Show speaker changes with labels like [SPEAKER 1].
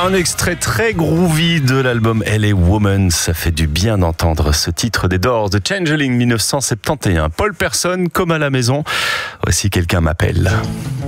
[SPEAKER 1] Un extrait très groovy de l'album LA Woman. Ça fait du bien d'entendre ce titre des Doors de Changeling 1971. Paul Persson, comme à la maison. Voici Quelqu'un m'appelle.